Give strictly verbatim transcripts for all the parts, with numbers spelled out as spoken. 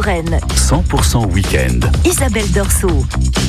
Lorraine. cent pour cent week-end. Isabelle Dorso.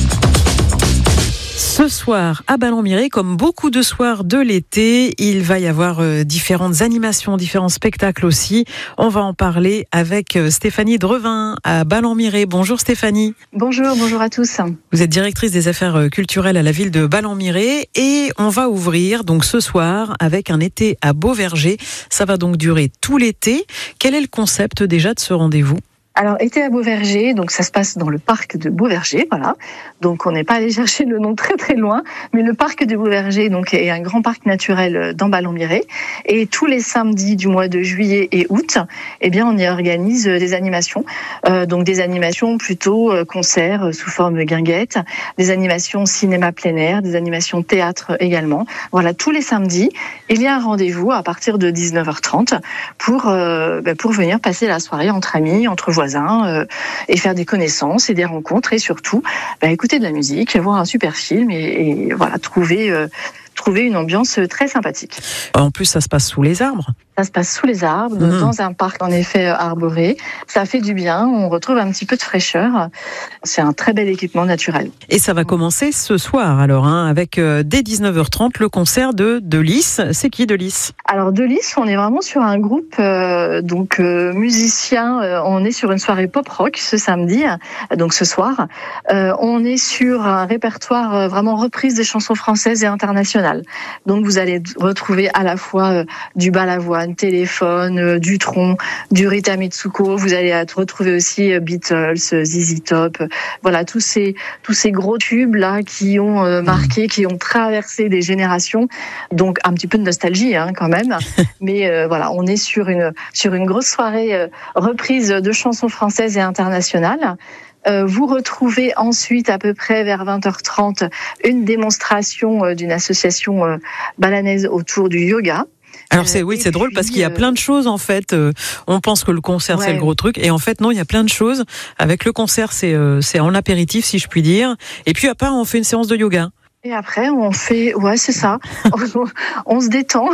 Ce soir, à Ballon-Miré, comme beaucoup de soirs de l'été, il va y avoir euh, différentes animations, différents spectacles aussi. On va en parler avec euh, Stéphanie Drevin à Ballon-Miré. Bonjour Stéphanie. Bonjour, bonjour à tous. Vous êtes directrice des affaires euh, culturelles à la ville de Ballon-Miré et on va ouvrir donc ce soir avec un été à Beauverger. Ça va donc durer tout l'été. Quel est le concept déjà de ce rendez-vous ? Alors, été à Beauverger, donc ça se passe dans le parc de Beauverger, voilà. Donc, on n'est pas allé chercher le nom très très loin, mais le parc de Beauverger, donc, est un grand parc naturel dans Ballon-Miré. Et tous les samedis du mois de juillet et août, eh bien, on y organise des animations. Euh, donc, des animations plutôt euh, concerts sous forme de guinguettes, des animations cinéma plein air, des animations théâtre également. Voilà, tous les samedis, il y a un rendez-vous à partir de dix-neuf heures trente pour, euh, bah, pour venir passer la soirée entre amis, entre voisins. Euh, et faire des connaissances et des rencontres et surtout bah, écouter de la musique, voir un super film et, et voilà trouver euh, trouver une ambiance très sympathique. En plus, ça se passe sous les arbres. Ça se passe sous les arbres, mmh. dans un parc en effet arboré. Ça fait du bien, on retrouve un petit peu de fraîcheur. C'est un très bel équipement naturel. Et ça va commencer ce soir alors, hein, avec euh, dès dix-neuf heures trente le concert de Delys. C'est qui Delys ? Alors Delys, on est vraiment sur un groupe euh, donc euh, musicien. Euh, on est sur une soirée pop rock ce samedi, donc ce soir. Euh, on est sur un répertoire euh, vraiment reprise des chansons françaises et internationales. Donc vous allez retrouver à la fois euh, du Balavoine, Téléphone, euh, du Tron, du Rita Mitsuko. Vous allez retrouver aussi euh, Beatles, euh, Z Z Top. Euh, voilà tous ces tous ces gros tubes là qui ont euh, marqué, qui ont traversé des générations. Donc un petit peu de nostalgie hein, quand même. Mais euh, voilà, on est sur une sur une grosse soirée euh, reprise de chansons françaises et internationales. Euh, vous retrouvez ensuite, à peu près vers vingt heures trente, une démonstration euh, d'une association euh, balanaise autour du yoga. Alors c'est oui, c'est drôle parce qu'il y a plein de choses en fait. Euh, on pense que le concert ouais. c'est le gros truc et en fait non, il y a plein de choses. Avec le concert, c'est euh, c'est en apéritif si je puis dire. Et puis après, on fait une séance de yoga. Et après, on fait, ouais, c'est ça. on, on se détend.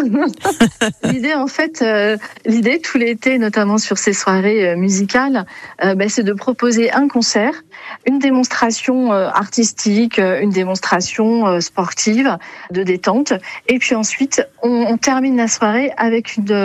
L'idée, en fait, euh, l'idée tout l'été, notamment sur ces soirées euh, musicales, euh, ben, c'est de proposer un concert, une démonstration euh, artistique, une démonstration euh, sportive, de détente, et puis ensuite, on, on termine la soirée avec une